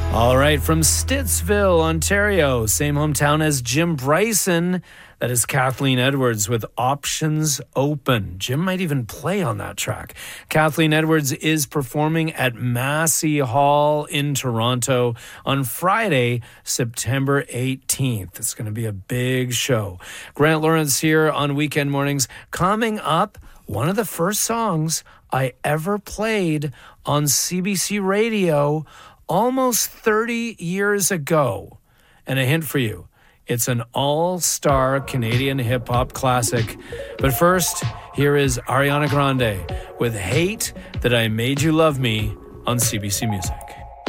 All right, from Stittsville, Ontario, same hometown as Jim Bryson. That is Kathleen Edwards with Options Open. Jim might even play on that track. Kathleen Edwards is performing at Massey Hall in Toronto on Friday, September 18th. It's going to be a big show. Grant Lawrence here on Weekend Mornings. Coming up, one of the first songs I ever played on CBC Radio almost 30 years ago. And a hint for you, it's an all-star Canadian hip-hop classic. But first, here is Ariana Grande with Hate That I Made You Love Me on CBC Music.